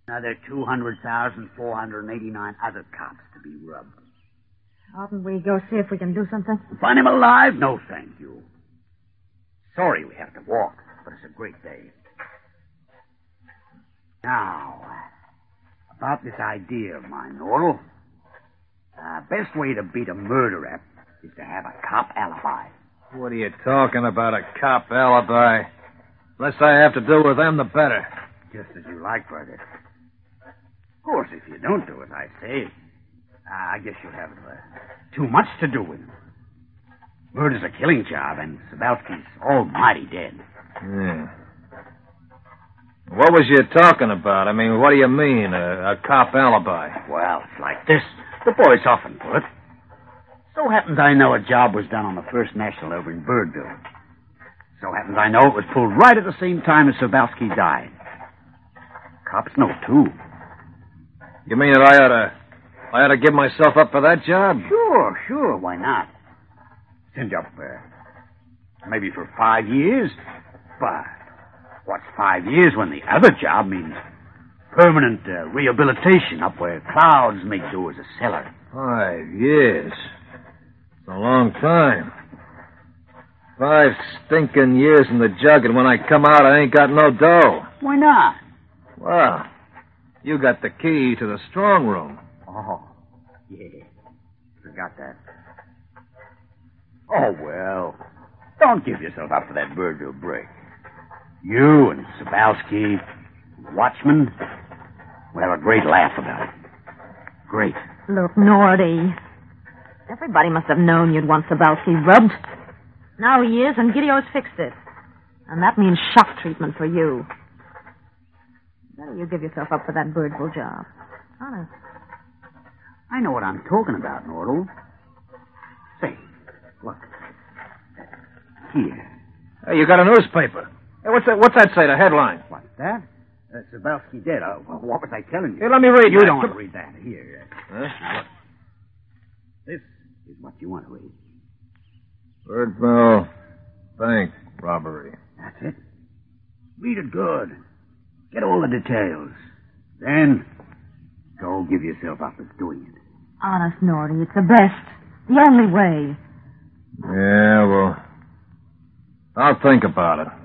Another 200,489 other cops to be rubbed. Oughtn't we go see if we can do something? Find him alive? No, thank you. Sorry we have to walk, but it's a great day. Now, about this idea of mine, Nordal. Best way to beat a murder rap is to have a cop alibi. What are you talking about, a cop alibi? Less I have to do with them, the better. Just as you like, brother. Of course, if you don't do as I say, I guess you'll have too much to do with him. Murder's a killing job, and Sabalski's almighty dead. Yeah. What was you talking about? I mean, what do you mean, a cop alibi? Well, it's like this. The boys often put it. So happens I know a job was done on the First National over in Birdville. So happens I know it was pulled right at the same time as Sabalski died. Cops know, too. You mean that I ought to give myself up for that job? Sure, why not? Send you up maybe for 5 years. But what's 5 years when the other job means permanent rehabilitation up where clouds make do as a cellar? 5 years. It's a long time. 5 stinking years in the jug, and when I come out, I ain't got no dough. Why not? Well, you got the key to the strong room. Oh, yeah. Forgot that. Oh, well. Don't give yourself up for that Birdville break. You and Sabalski, Watchman, we'll have a great laugh about it. Great. Look, Nordy. Everybody must have known you'd want Sabalski rubbed. Now he is, and Gideo's fixed it. And that means shock treatment for you. Better you give yourself up for that Birdville job. Honest. I know what I'm talking about, Nordal. Say, look. Here. Hey, you got a newspaper. Hey, what's that say, the headline? What's that? Sabalski dead. What was I telling you? Hey, let me read You that. don't want to read that. Here. Huh? Now, look. This is what you want to read. Birdville bank robbery. That's it. Read it good. Get all the details. Then, go give yourself up as doing it. Honest, Nordy, it's the best. The only way. Yeah, well, I'll think about it.